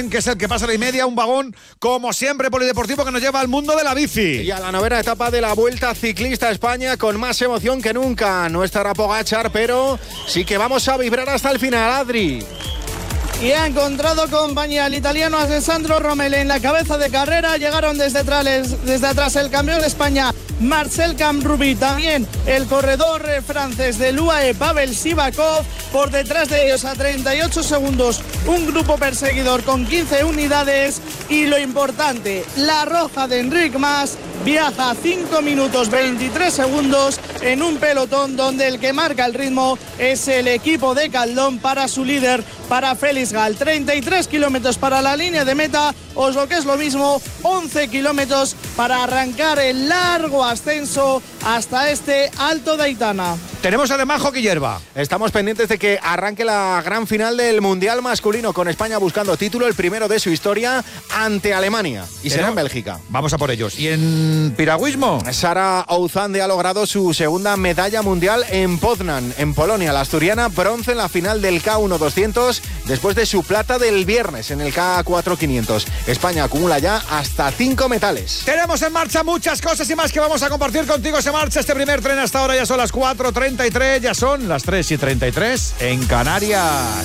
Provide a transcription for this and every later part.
tren que es el que pasa la y media, un vagón como siempre polideportivo que nos lleva al mundo de la bici. Y a la 9ª etapa de la Vuelta Ciclista a España con más emoción que nunca. No estará Pogačar, pero sí que vamos a vibrar hasta el final, Adri. Y ha encontrado compañía el italiano Alessandro Romele en la cabeza de carrera. Llegaron desde atrás el campeón de España Marcel Camrubi, también el corredor francés del UAE Pavel Sivakov. Por detrás de ellos a 38 segundos un grupo perseguidor con 15 unidades. Y lo importante, la roja de Enric Mas viaja 5 minutos 23 segundos en un pelotón donde el que marca el ritmo es el equipo de Caldón para su líder, para Félix Gal. 33 kilómetros para la línea de meta, o lo que es lo mismo, 11 kilómetros para arrancar el largo ascenso hasta este Alto de Aitana. Tenemos además hockey hierba. Estamos pendientes de que arranque la gran final del Mundial masculino, con España buscando título, el primero de su historia, ante Alemania. Y será en Bélgica. Vamos a por ellos. ¿Y en piragüismo? Sara Ouzande ha logrado su segunda medalla mundial en Poznan, en Polonia. La asturiana, bronce en la final del K1 200, después de su plata del viernes en el K4 500. España acumula ya hasta 5 metales. Tenemos en marcha muchas cosas y más que vamos a compartir contigo. Se marcha este primer tren hasta ahora, ya son las 4:33, ya son las 3:33 en Canarias.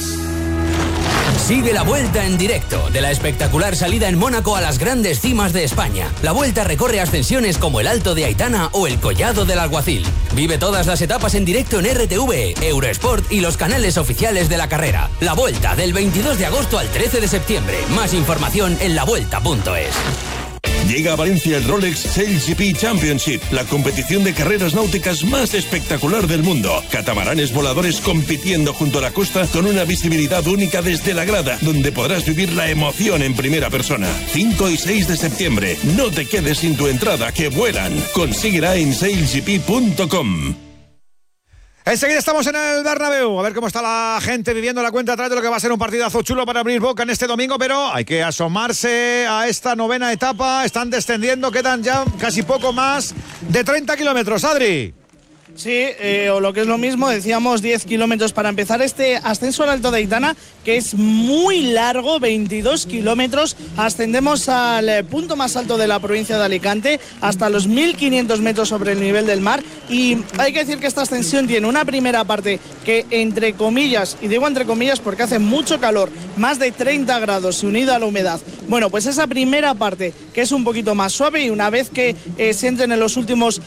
Sigue la Vuelta en directo de la espectacular salida en Mónaco a las grandes cimas de España. La Vuelta recorre ascensiones como el Alto de Aitana o el Collado del Alguacil. Vive todas las etapas en directo en RTV, Eurosport y los canales oficiales de la carrera. La Vuelta del 22 de agosto al 13 de septiembre. Más información en lavuelta.es. Llega a Valencia el Rolex SailGP Championship, la competición de carreras náuticas más espectacular del mundo. Catamaranes voladores compitiendo junto a la costa con una visibilidad única desde la grada, donde podrás vivir la emoción en primera persona. 5 y 6 de septiembre. No te quedes sin tu entrada, que vuelan. Consíguela en sailgp.com. Enseguida estamos en el Bernabéu, a ver cómo está la gente viviendo la cuenta atrás de lo que va a ser un partidazo chulo para abrir boca en este domingo, pero hay que asomarse a esta 9ª etapa. Están descendiendo, quedan ya casi poco más de 30 kilómetros, Adri. Sí, o lo que es lo mismo, decíamos 10 kilómetros para empezar este ascenso al Alto de Aitana, que es muy largo, 22 kilómetros. Ascendemos al punto más alto de la provincia de Alicante, hasta los 1.500 metros sobre el nivel del mar. Y hay que decir que esta ascensión tiene una primera parte que, entre comillas, y digo entre comillas porque hace mucho calor, más de 30 grados y unida a la humedad. Bueno, pues esa primera parte que es un poquito más suave, y una vez que se entren en los últimos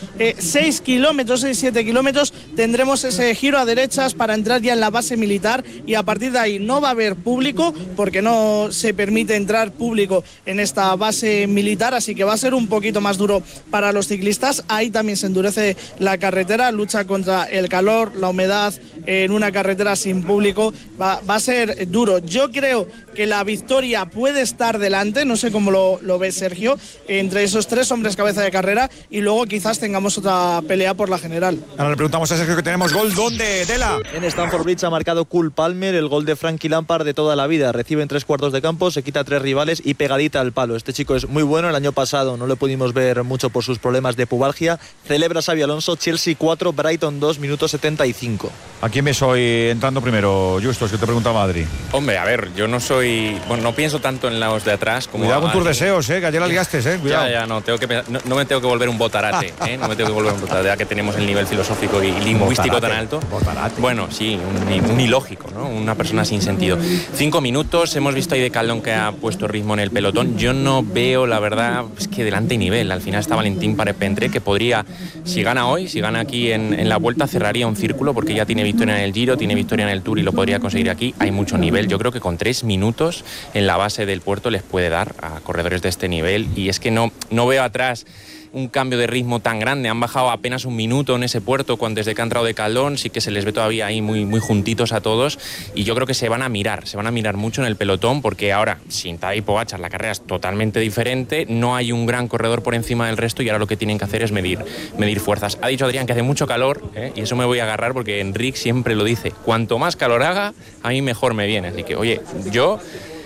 6 kilómetros, 6-7 kilómetros, tendremos ese giro a derechas para entrar ya en la base militar, y a partir de ahí no va a haber público porque no se permite entrar público en esta base militar, así que va a ser un poquito más duro para los ciclistas. Ahí también se endurece la carretera, lucha contra el calor, la humedad en una carretera sin público, va a ser duro. Yo creo que la victoria puede estar delante, no sé cómo lo ve Sergio, entre esos 3 hombres cabeza de carrera, y luego quizás tengamos otra pelea por la general. Ahora le preguntamos a Sergio que tenemos gol. ¿Dónde? Dela. En Stamford Bridge ha marcado Cole Palmer, el gol de Frankie Lampard de toda la vida. Recibe en 3 cuartos de campo, se quita 3 rivales y pegadita al palo. Este chico es muy bueno. El año pasado no lo pudimos ver mucho por sus problemas de pubalgia. Celebra Xabi Alonso. Chelsea 4, Brighton 2, minuto 75. ¿A quién ves hoy entrando primero, Justos, que te preguntaba Adri? Hombre, a ver, yo no soy... Bueno, no pienso tanto en los de atrás como... Cuidado con tus deseos, que ayer la ligaste, cuidado. Ya, no, no me tengo que volver un botarate, no me tengo que volver un botarate, ya que tenemos el nivel filosófico y lingüístico tan alto. Botarate. Bueno, sí, un ilógico, ¿no? Una persona sin sentido. 5 minutos, hemos visto ahí de Caldón que ha puesto ritmo en el pelotón. Yo no veo, la verdad, es que delante hay nivel. Al final está Valentín Parependre, que podría, si gana hoy, si gana aquí en la Vuelta, cerraría un círculo, porque ya tiene victoria en el Giro, tiene victoria en el Tour y lo podría conseguir aquí. Hay mucho nivel. Yo creo que con 3 minutos en la base del puerto les puede dar a corredores de este nivel, y es que no veo atrás un cambio de ritmo tan grande. Han bajado apenas un minuto en ese puerto desde que ha entrado de Caldón. Sí que se les ve todavía ahí muy, muy juntitos a todos, y yo creo que se van a mirar mucho en el pelotón, porque ahora sin Tadej Pogačar la carrera es totalmente diferente, no hay un gran corredor por encima del resto, y ahora lo que tienen que hacer es medir fuerzas. Ha dicho Adrián que hace mucho calor, y eso me voy a agarrar porque Enric siempre lo dice: cuanto más calor haga, a mí mejor me viene. Así que, oye, yo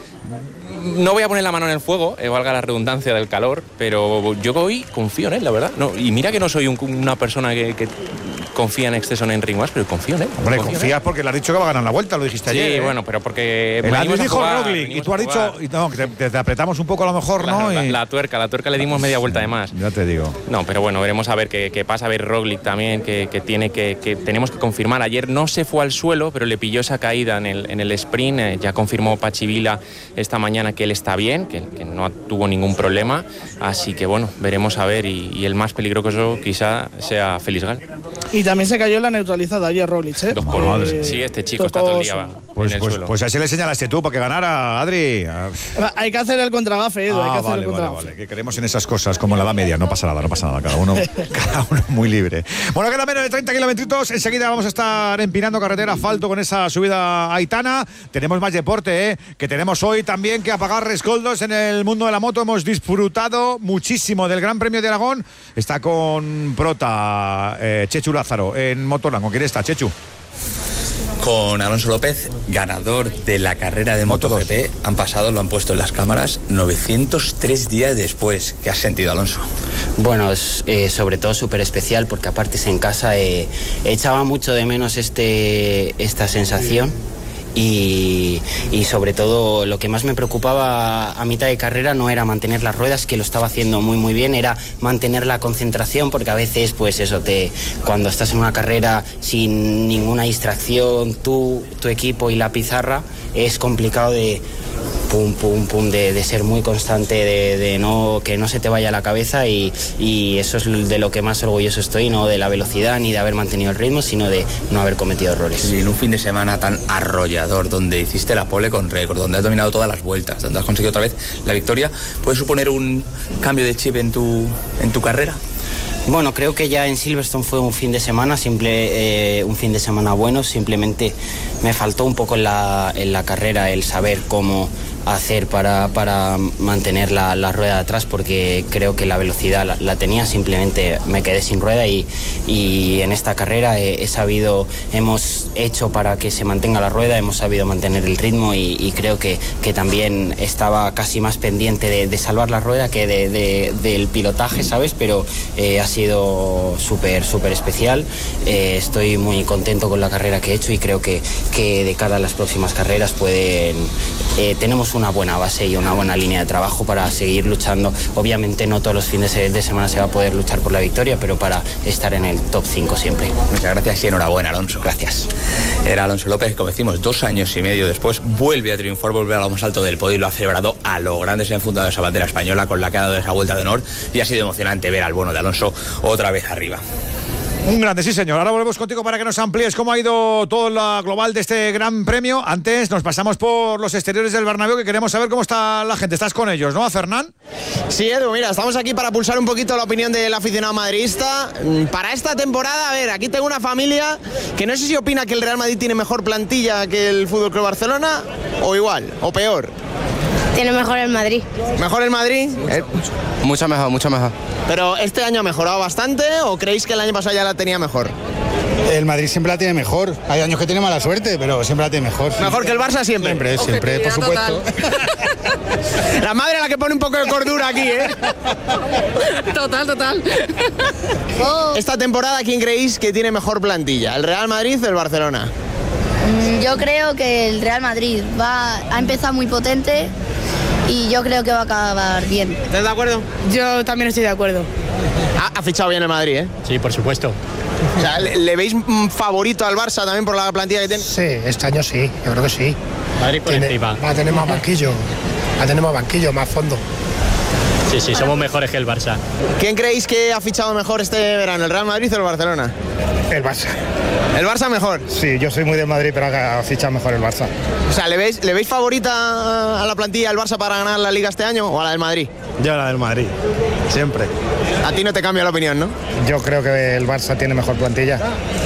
no voy a poner la mano en el fuego, valga la redundancia del calor, pero yo hoy confío en él, la verdad. No, y mira que no soy una persona que confía en exceso en Enric Mas, pero confío en él. Hombre, confías porque le has dicho que va a ganar la vuelta, lo dijiste ayer. Sí, bueno, pero porque... El Adri dijo Roglic y tú has dicho... No, que te apretamos un poco a lo mejor, claro, ¿no? La tuerca le dimos media vuelta de más. Ya te digo. No, pero bueno, veremos a ver qué pasa. A ver Roglic también, que tenemos que confirmar. Ayer no se fue al suelo, pero le pilló esa caída en el sprint. Ya confirmó Patxi Vila esta mañana que él está bien, que no tuvo ningún problema. Así que bueno, veremos a ver. Y el más peligroso quizá sea Félix Gal. Y también se cayó en la neutralizada ayer Roglic, ¿eh? 2 por 1. Sí, este chico está todo el día en el suelo. Pues así le señalaste tú para que ganara, Adri. Hay que hacer el contragafe, Edu, hay que hacer el contragafe. Vale, que creemos en esas cosas como en la Edad Media. No pasa nada, cada uno muy libre. Bueno, queda menos de 30 kilómetros. Enseguida vamos a estar empinando carretera asfalto con esa subida a Aitana. Tenemos más deporte, que tenemos hoy también que apagar rescoldos en el mundo de la moto. Hemos disfrutado muchísimo del Gran Premio de Aragón. Está con prota Chechu Lázaro en Motorland. ¿Con quién está, Chechu? Con Alonso López, ganador de la carrera de MotoGP. Han pasado, lo han puesto en las cámaras, 903 días después. ¿Qué has sentido, Alonso? Bueno, es sobre todo súper especial porque aparte es en casa. Echaba mucho de menos esta sensación. Y sobre todo lo que más me preocupaba a mitad de carrera no era mantener las ruedas, que lo estaba haciendo muy muy bien, era mantener la concentración, porque a veces pues eso, cuando estás en una carrera sin ninguna distracción, tu equipo y la pizarra, es complicado de pum pum pum de ser muy constante, de no que no se te vaya la cabeza, y eso es de lo que más orgulloso estoy, no de la velocidad ni de haber mantenido el ritmo, sino de no haber cometido errores. Y en un fin de semana tan arrollador, donde hiciste la pole con récord, donde has dominado todas las vueltas, donde has conseguido otra vez la victoria, ¿puede suponer un cambio de chip en tu carrera? Bueno, creo que ya en Silverstone fue un fin de semana, un fin de semana bueno. Simplemente me faltó un poco en la carrera el saber cómo hacer para mantener la rueda de atrás, porque creo que la velocidad la tenía, simplemente me quedé sin rueda y en esta carrera hemos hecho para que se mantenga la rueda, hemos sabido mantener el ritmo y creo que también estaba casi más pendiente de salvar la rueda que del pilotaje, ¿sabes? Pero ha sido súper especial. Estoy muy contento con la carrera que he hecho y creo que de cara a las próximas carreras tenemos una buena base y una buena línea de trabajo para seguir luchando. Obviamente no todos los fines de semana se va a poder luchar por la victoria, pero para estar en el top 5 siempre. Muchas gracias y enhorabuena, Alonso. Gracias. Era Alonso López, como decimos, 2 años y medio después, vuelve a triunfar, vuelve a lo más alto del podio y lo ha celebrado a lo grande. Se ha enfundado esa bandera española con la que ha dado esa vuelta de honor y ha sido emocionante ver al bono de Alonso otra vez arriba. Un grande, sí señor. Ahora volvemos contigo para que nos amplíes cómo ha ido todo la global de este Gran Premio. Antes nos pasamos por los exteriores del Bernabéu, que queremos saber cómo está la gente. ¿Estás con ellos, no, Fernán? Sí, Edu, mira, estamos aquí para pulsar un poquito la opinión del aficionado madridista. Para esta temporada, a ver, aquí tengo una familia que no sé si opina que el Real Madrid tiene mejor plantilla que el FC Barcelona, o igual, o peor. Tiene mejor el Madrid. ¿Mejor el Madrid? Mucho mejor, mucho mejor. ¿Pero este año ha mejorado bastante o creéis que el año pasado ya la tenía mejor? El Madrid siempre la tiene mejor. Hay años que tiene mala suerte, pero siempre la tiene mejor. ¿Mejor que el Barça siempre? Siempre, por supuesto. La madre la que pone un poco de cordura aquí, ¿eh? Total. Esta temporada, ¿quién creéis que tiene mejor plantilla? ¿El Real Madrid o el Barcelona? Yo creo que el Real Madrid ha empezado muy potente y yo creo que va a acabar bien. ¿Estás de acuerdo? Yo también estoy de acuerdo. Ha fichado bien el Madrid, ¿eh? Sí, por supuesto. O sea, ¿le veis favorito al Barça también por la plantilla que tiene? Sí, este año sí, yo creo que sí. Madrid por encima. Va a tener más banquillo, más fondo. Sí, somos mejores que el Barça. ¿Quién creéis que ha fichado mejor este verano, el Real Madrid o el Barcelona? El Barça. ¿El Barça mejor? Sí, yo soy muy de Madrid, pero ha fichado mejor el Barça. O sea, ¿le veis favorita a la plantilla del Barça para ganar la Liga este año o a la del Madrid? Yo la del Madrid, siempre. A ti no te cambia la opinión, ¿no? Yo creo que el Barça tiene mejor plantilla.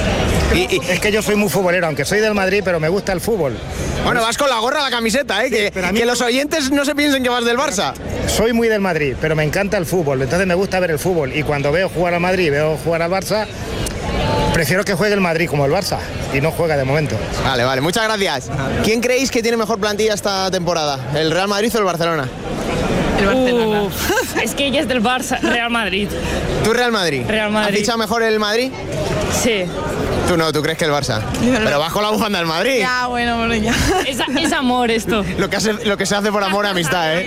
Es que yo soy muy futbolero, aunque soy del Madrid, pero me gusta el fútbol. Bueno, vas con la gorra, la camiseta, ¿eh? Que los oyentes no se piensen que vas del Barça. Soy muy del Madrid, pero me encanta el fútbol, entonces me gusta ver el fútbol. Y cuando veo jugar al Madrid, veo jugar al Barça, prefiero que juegue el Madrid como el Barça, y no juega de momento. Vale, muchas gracias. ¿Quién creéis que tiene mejor plantilla esta temporada? ¿El Real Madrid o el Barcelona? El Barcelona. Es que ella es del Barça, Real Madrid. ¿Tú Real Madrid? Real Madrid. ¿Ha fichado mejor el Madrid? Sí. Tú no, tú crees que el Barça. Pero vas con la bufanda del Madrid. Ya, bueno, ya. Es amor esto. Lo que se hace por amor y amistad, ¿eh?